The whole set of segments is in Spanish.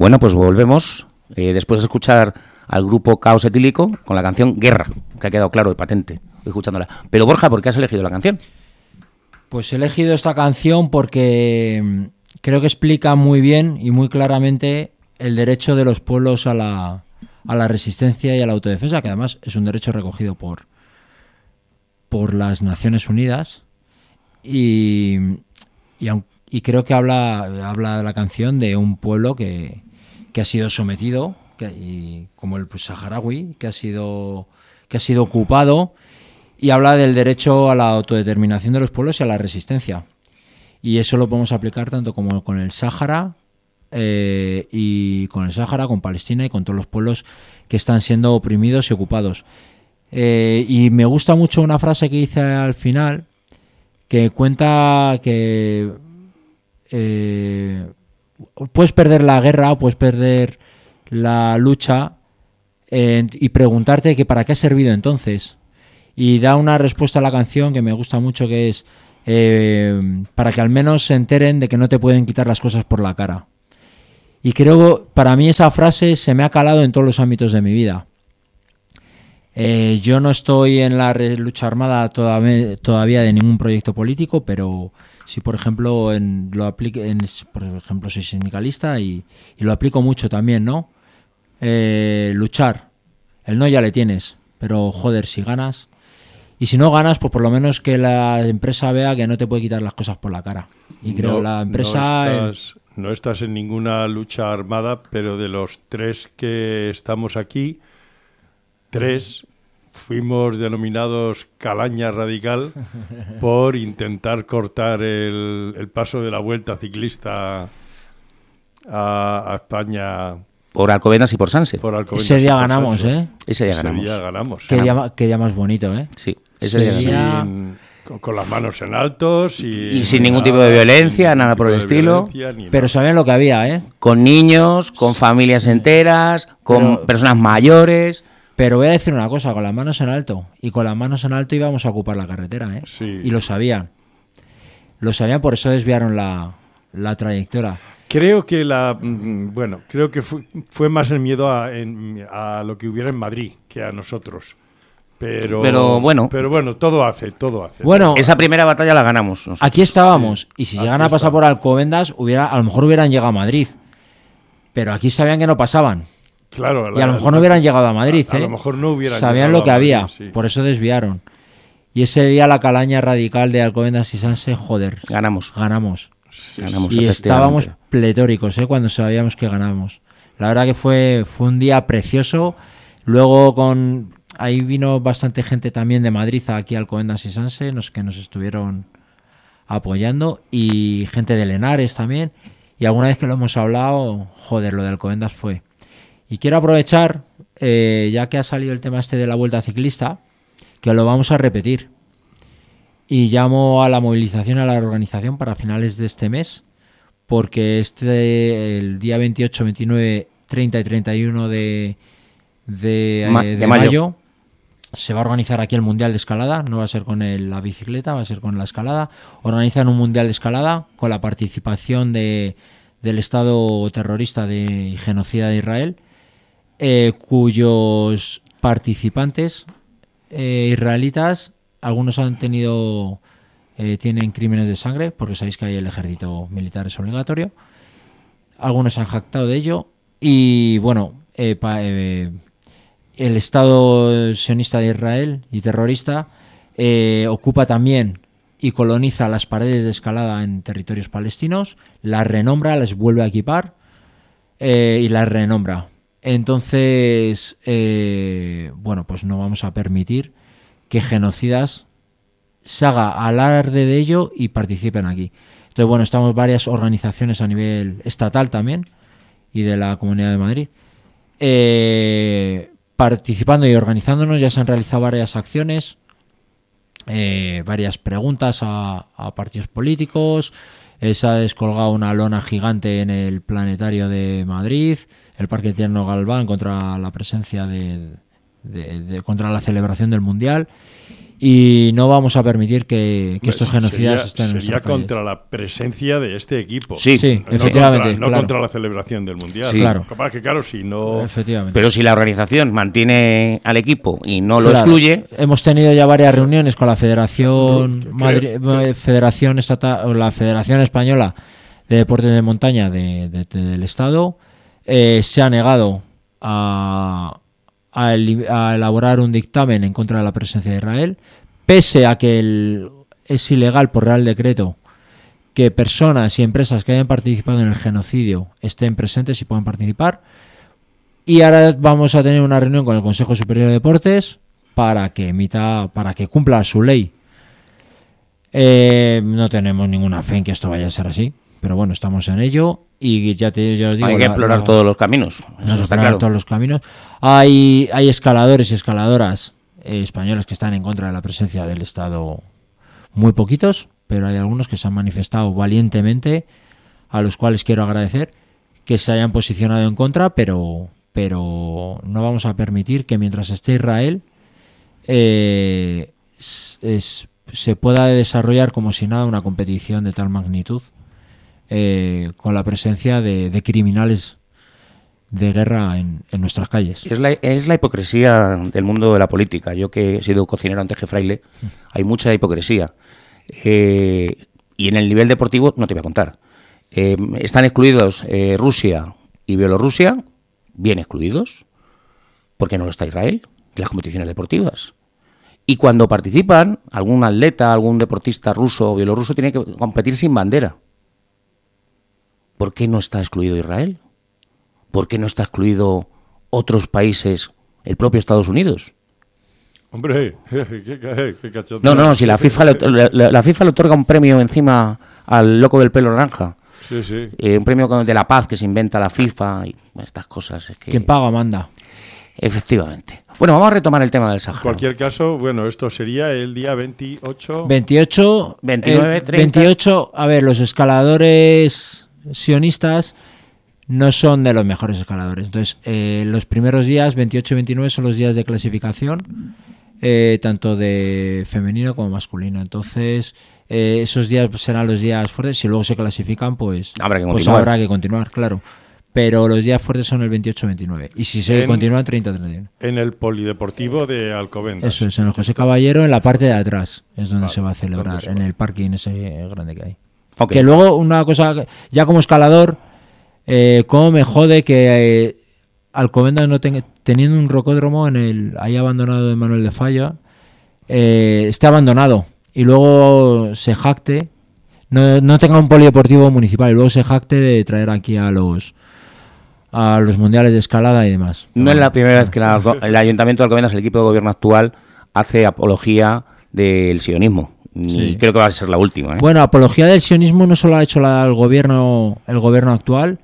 Bueno, pues volvemos después de escuchar al grupo Caos Etílico con la canción Guerra, que ha quedado claro de patente escuchándola. Pero Borja, ¿por qué has elegido la canción? Pues he elegido esta canción porque creo que explica muy bien y muy claramente el derecho de los pueblos a la resistencia y a la autodefensa, que además es un derecho recogido por las Naciones Unidas y creo que habla de la canción de un pueblo que ha sido sometido, como el saharaui, que ha sido ocupado, y habla del derecho a la autodeterminación de los pueblos y a la resistencia. Y eso lo podemos aplicar tanto como con el Sáhara, con Palestina y con todos los pueblos que están siendo oprimidos y ocupados. Y me gusta mucho una frase que dice al final, que cuenta que puedes perder la guerra o puedes perder la lucha y preguntarte que para qué ha servido entonces. Y da una respuesta a la canción que me gusta mucho, que es para que al menos se enteren de que no te pueden quitar las cosas por la cara. Y creo, para mí esa frase se me ha calado en todos los ámbitos de mi vida. Yo no estoy en la lucha armada todavía de ningún proyecto político, pero sí, por ejemplo, por ejemplo, soy sindicalista y lo aplico mucho también, ¿no? Luchar. El no ya le tienes, pero joder, si ganas. Y si no ganas, pues por lo menos que la empresa vea que no te puede quitar las cosas por la cara. Y creo la empresa... No estás en ninguna lucha armada, pero de los 3 que estamos aquí, 3 fuimos denominados calaña radical por intentar cortar el paso de la Vuelta Ciclista a España. Por Alcobendas y por Sanse. Ese día ganamos, ¿eh? Ese día ganamos. Qué día más bonito, ¿eh? Sí, ese día con las manos en altos y sin ningún tipo de violencia, nada por el estilo. Pero sabían lo que había, ¿eh? Con niños, con familias enteras, con personas mayores. Pero voy a decir una cosa, con las manos en alto. Y con las manos en alto íbamos a ocupar la carretera, ¿eh? Sí. Y lo sabían. Lo sabían, por eso desviaron la trayectoria. Creo que creo que fue más el miedo a lo que hubiera en Madrid que a nosotros. Pero bueno, todo hace. Bueno, esa primera batalla la ganamos nosotros. Aquí estábamos, sí. Y si llegan a pasar por Alcobendas, a lo mejor hubieran llegado a Madrid. Pero aquí sabían que no pasaban. Claro. Y a lo mejor no hubieran llegado a Madrid, a lo mejor no hubieran sabían llegado lo que a Madrid, había, sí. Por eso desviaron. Y ese día la calaña radical de Alcobendas y Sanse, joder. Ganamos. Sí. Y estábamos pletóricos, cuando sabíamos que ganábamos. La verdad que fue un día precioso. Luego ahí vino bastante gente también de Madrid aquí a Alcobendas y Sanse, que nos estuvieron apoyando, y gente de Lenares también. Y alguna vez que lo hemos hablado, joder, lo de Alcobendas fue. Y quiero aprovechar, ya que ha salido el tema de la Vuelta Ciclista, que lo vamos a repetir. Y llamo a la movilización, a la organización para finales de este mes, porque el día 28, 29, 30 y 31 de mayo se va a organizar aquí el Mundial de Escalada. No va a ser con la bicicleta, va a ser con la escalada. Organizan un Mundial de Escalada con la participación del Estado terrorista y genocida de Israel, cuyos participantes israelitas, algunos tienen crímenes de sangre, porque sabéis que ahí el ejército militar es obligatorio. Algunos se han jactado de ello. Y bueno, el Estado sionista de Israel y terrorista ocupa también y coloniza las paredes de escalada en territorios palestinos, las renombra, las vuelve a equipar y las renombra. Entonces, pues no vamos a permitir que genocidas se haga alarde de ello y participen aquí. Entonces, estamos varias organizaciones a nivel estatal también y de la Comunidad de Madrid participando y organizándonos. Ya se han realizado varias acciones, varias preguntas a partidos políticos. Se ha descolgado una lona gigante en el Planetario de Madrid, el Parque Tierno Galván, contra la presencia contra la celebración del Mundial. y no vamos a permitir que estos genocidas estén en sería nuestras calles. contra la presencia de este equipo. Sí, efectivamente. No contra la celebración del Mundial. Sí. Claro. Capaz que, claro, si no... Efectivamente. Pero si la organización mantiene al equipo y no lo Claro. excluye, Hemos tenido ya varias reuniones con la Federación Que- Federación Estatal, o la Federación Española de Deportes de Montaña del Estado. Se ha negado a elaborar un dictamen en contra de la presencia de Israel, pese a que es ilegal por Real Decreto que personas y empresas que hayan participado en el genocidio estén presentes y puedan participar. Y ahora vamos a tener una reunión con el Consejo Superior de Deportes para que cumpla su ley. No tenemos ninguna fe en que esto vaya a ser así, pero bueno, estamos en ello y ya os digo, hay que explorar todos los caminos. Eso está claro. todos los caminos. Hay escaladores y escaladoras españoles que están en contra de la presencia del Estado, muy poquitos, pero hay algunos que se han manifestado valientemente, a los cuales quiero agradecer que se hayan posicionado en contra, pero no vamos a permitir que mientras esté Israel se pueda desarrollar como si nada una competición de tal magnitud, con la presencia de criminales de guerra en nuestras calles. Es la hipocresía del mundo de la política. Yo que he sido cocinero antes que fraile, hay mucha hipocresía. Y en el nivel deportivo no te voy a contar. Están excluidos Rusia y Bielorrusia, bien excluidos, porque no lo está Israel en las competiciones deportivas. Y cuando participan, algún atleta, algún deportista ruso o bielorruso tiene que competir sin bandera. ¿Por qué no está excluido Israel? ¿Por qué no está excluido otros países, el propio Estados Unidos? Hombre, qué cachondeo. No, si la FIFA le otorga un premio encima al loco del pelo naranja. Sí, sí. Un premio de la paz que se inventa la FIFA y estas cosas. Es que... Quien paga manda. Efectivamente. Bueno, vamos a retomar el tema del Sáhara. En cualquier caso, bueno, esto sería el día 28... 28, 29, 30. 28, a ver, los escaladores sionistas no son de los mejores escaladores. Entonces, los primeros días, 28 y 29, son los días de clasificación, tanto de femenino como masculino. Entonces, esos días serán los días fuertes. Si luego se clasifican, pues habrá que continuar, claro. Pero los días fuertes son el 28-29. Y si se continúa, 30-31. En el polideportivo de Alcobendas. Eso es, en el José Caballero, en la parte de atrás. Es donde se va a celebrar, se en va. el parking ese grande que hay. Okay. Que luego, una cosa, ya como escalador, cómo me jode que Alcobendas no tenga, teniendo un rocódromo ahí abandonado de Manuel de Falla, esté abandonado. Y luego se jacte, no tenga un polideportivo municipal, y luego se jacte de traer aquí a los mundiales de escalada y demás. No es la primera vez que el Ayuntamiento de Alcobendas, el equipo de gobierno actual, hace apología del sionismo. Sí. Y creo que va a ser la última. Bueno, apología del sionismo no solo ha hecho el gobierno actual.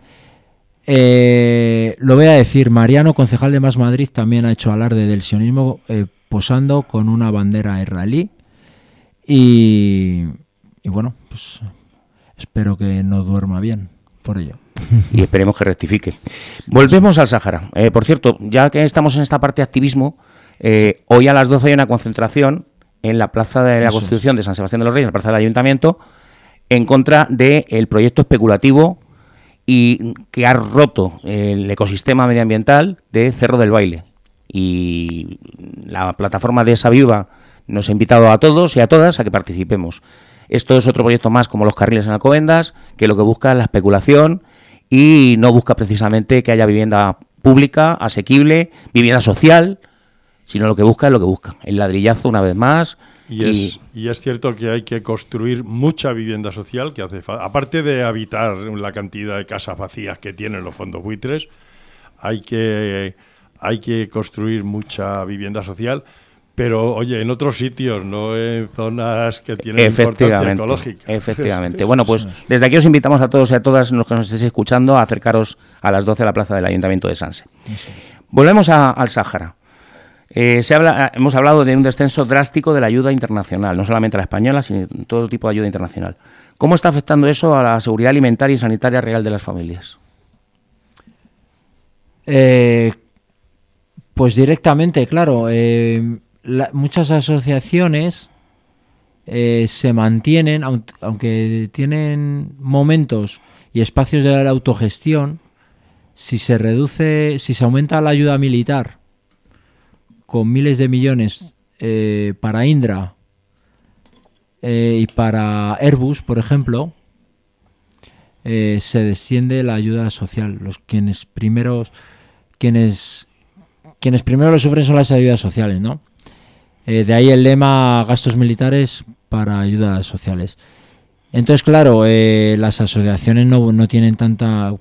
Lo voy a decir, Mariano, concejal de Más Madrid, también ha hecho alarde del sionismo, posando con una bandera israelí. Y bueno, pues espero que no duerma bien por ello. Y esperemos que rectifique. Volvemos al Sáhara. Por cierto, ya que estamos en esta parte de activismo, hoy a las 12 hay una concentración en la Plaza de la Constitución de San Sebastián de los Reyes, en la Plaza del Ayuntamiento, en contra del proyecto especulativo y que ha roto el ecosistema medioambiental de Cerro del Baile. Y la plataforma de Esa Viva nos ha invitado a todos y a todas a que participemos. Esto es otro proyecto más como los carriles en Alcobendas, que lo que busca es la especulación y no busca precisamente que haya vivienda pública, asequible, vivienda social, sino lo que busca es lo que busca, el ladrillazo una vez más. Y es cierto que hay que construir mucha vivienda social, que hace falta. Aparte de habitar la cantidad de casas vacías que tienen los fondos buitres, hay que construir mucha vivienda social, pero oye, en otros sitios, no en zonas que tienen importancia ecológica. Efectivamente. Bueno, pues desde aquí os invitamos a todos y a todas los que nos estéis escuchando a acercaros a las 12 a la plaza del Ayuntamiento de Sanse. Volvemos al Sáhara. Hemos hablado de un descenso drástico de la ayuda internacional, no solamente la española, sino todo tipo de ayuda internacional. ¿Cómo está afectando eso a la seguridad alimentaria y sanitaria real de las familias? Pues directamente, claro. muchas asociaciones se mantienen, aunque tienen momentos y espacios de la autogestión. Si se aumenta la ayuda militar con miles de millones para Indra y para Airbus, por ejemplo, se desciende la ayuda social. Quienes primero lo sufren son las ayudas sociales, ¿no? De ahí el lema gastos militares para ayudas sociales. Entonces, claro, las asociaciones no tienen tanta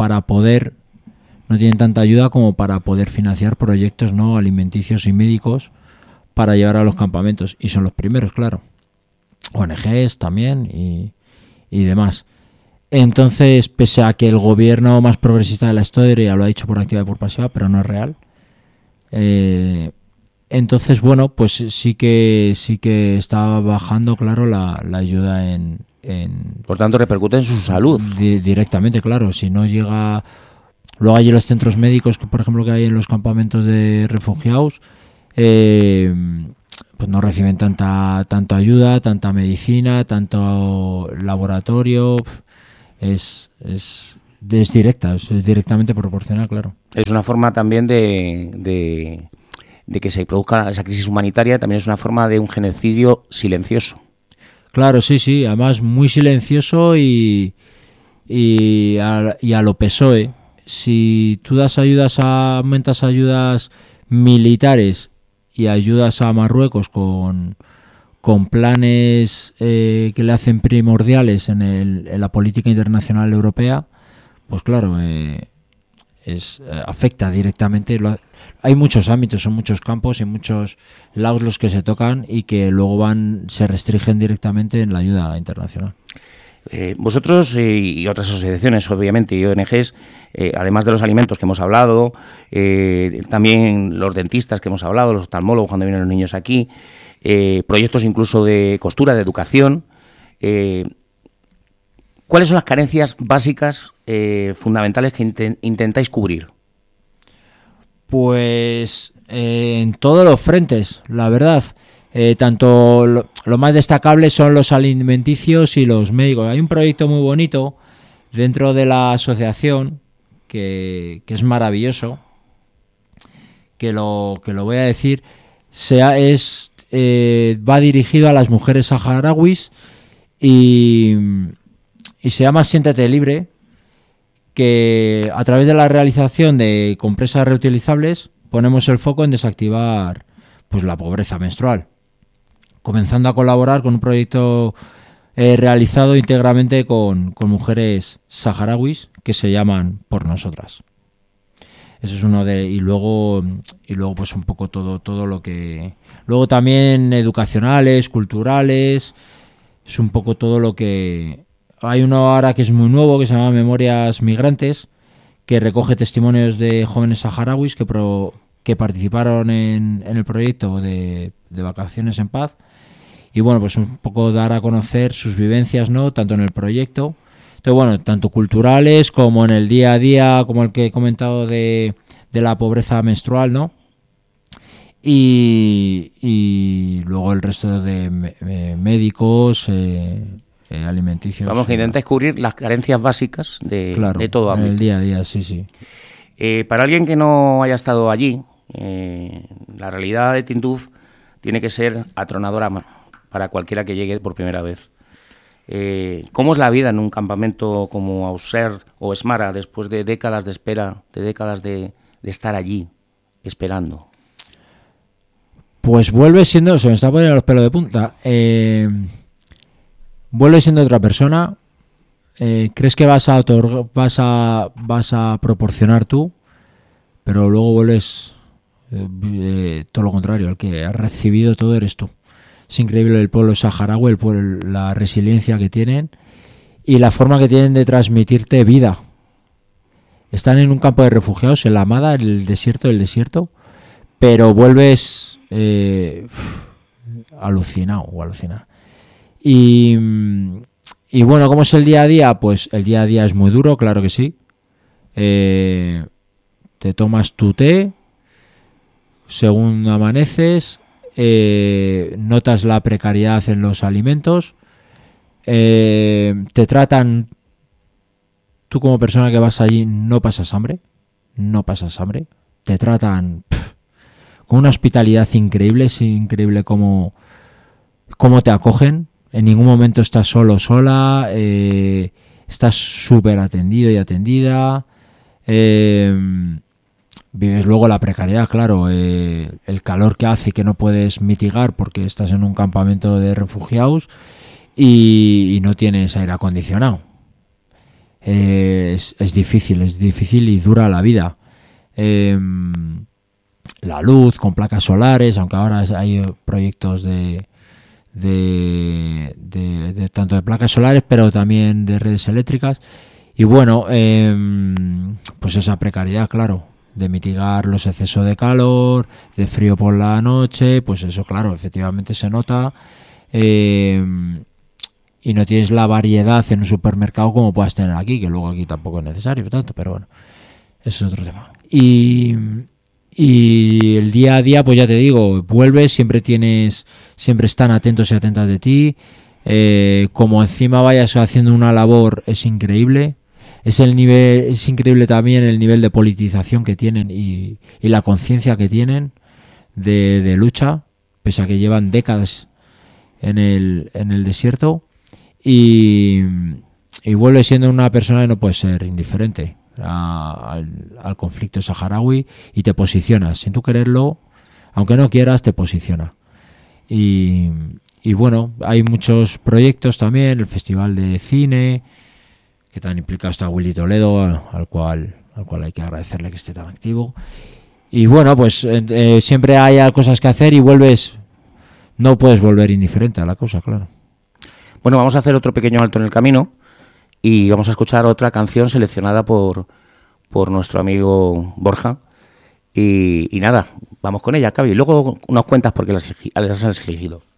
ayuda como para poder financiar proyectos, ¿no?, alimenticios y médicos para llevar a los campamentos. Y son los primeros, claro. ONGs también y demás. Entonces, pese a que el gobierno más progresista de la historia lo ha dicho por activa y por pasiva, pero no es real. Entonces, bueno, pues sí que está bajando, claro, la ayuda Por tanto, repercute en su salud. Directamente, claro. Si no llega... Luego hay los centros médicos, que por ejemplo que hay en los campamentos de refugiados, pues no reciben tanta ayuda, tanta medicina, tanto laboratorio. Es directa, es directamente proporcional, claro. Es una forma también de que se produzca esa crisis humanitaria, también es una forma de un genocidio silencioso. Claro, sí, además muy silencioso y a lo PSOE. Si tú aumentas ayudas militares y ayudas a Marruecos con planes que le hacen primordiales en la política internacional europea, pues claro, afecta directamente. Hay muchos ámbitos, son muchos campos y muchos lados los que se tocan y que luego se restringen directamente en la ayuda internacional. Vosotros y otras asociaciones, obviamente, y ONGs, además de los alimentos que hemos hablado, también los dentistas que hemos hablado, los oftalmólogos cuando vienen los niños aquí, proyectos incluso de costura, de educación. ¿Cuáles son las carencias básicas, fundamentales que intentáis cubrir? Pues en todos los frentes, la verdad. Tanto lo más destacable son los alimenticios y los médicos. Hay un proyecto muy bonito dentro de la asociación que es maravilloso, que lo voy a decir. Va dirigido a las mujeres saharauis y se llama Siéntete Libre, que a través de la realización de compresas reutilizables ponemos el foco en desactivar pues la pobreza menstrual, comenzando a colaborar con un proyecto realizado íntegramente con mujeres saharauis que se llaman Por Nosotras. Eso es uno de... Y luego pues un poco todo lo que... Luego también educacionales, culturales, es un poco todo lo que... Hay uno ahora que es muy nuevo, que se llama Memorias Migrantes, que recoge testimonios de jóvenes saharauis que participaron en el proyecto de Vacaciones en Paz. Y bueno, pues un poco dar a conocer sus vivencias, ¿no?, tanto en el proyecto, entonces, bueno, tanto culturales como en el día a día, como el que he comentado de la pobreza menstrual, ¿no? Y luego el resto de médicos, alimenticios. Vamos, que intentáis cubrir las carencias básicas de todo ámbito. En el día a día, sí. Para alguien que no haya estado allí, la realidad de Tinduf tiene que ser atronadora para cualquiera que llegue por primera vez. ¿Cómo es la vida en un campamento como Auser o Esmara después de décadas de espera, de décadas de estar allí esperando? Pues vuelve siendo, se me está poniendo los pelos de punta, vuelve siendo otra persona. Crees que vas a proporcionar tú, pero luego vuelves todo lo contrario, el que ha recibido todo eres tú. Es increíble el pueblo saharaui, la resiliencia que tienen y la forma que tienen de transmitirte vida. Están en un campo de refugiados, en la Amada, en el desierto, pero vuelves alucinado o alucinado. Y bueno, ¿cómo es el día a día? Pues el día a día es muy duro, claro que sí. Te tomas tu té según amaneces, notas la precariedad en los alimentos, te tratan, tú como persona que vas allí no pasas hambre, te tratan con una hospitalidad increíble, es increíble cómo te acogen, en ningún momento estás sola, estás súper atendido y atendida, vives luego la precariedad, claro, el calor que hace y que no puedes mitigar porque estás en un campamento de refugiados y no tienes aire acondicionado. Es difícil y dura la vida. La luz con placas solares, aunque ahora hay proyectos de tanto de placas solares, pero también de redes eléctricas. Y bueno, pues esa precariedad, claro, de mitigar los excesos de calor, de frío por la noche, pues eso, claro, efectivamente se nota. Y no tienes la variedad en un supermercado como puedas tener aquí, que luego aquí tampoco es necesario tanto, pero bueno, eso es otro tema. Y el día a día, pues ya te digo, vuelves, siempre están atentos y atentas de ti, como encima vayas haciendo una labor, es increíble. Es increíble también el nivel de politización que tienen y la conciencia que tienen de lucha, pese a que llevan décadas en el desierto, y vuelve siendo una persona que no puede ser indiferente al conflicto saharaui, y te posicionas, sin tú quererlo, aunque no quieras, te posiciona. Y bueno, hay muchos proyectos también, el Festival de Cine, que tan implicado está Willy Toledo, al cual hay que agradecerle que esté tan activo. Y bueno, pues siempre hay cosas que hacer y no puedes volver indiferente a la cosa, claro. Bueno, vamos a hacer otro pequeño alto en el camino y vamos a escuchar otra canción seleccionada por nuestro amigo Borja. Y nada, vamos con ella, Cavi. Luego nos cuentas por qué las has elegido.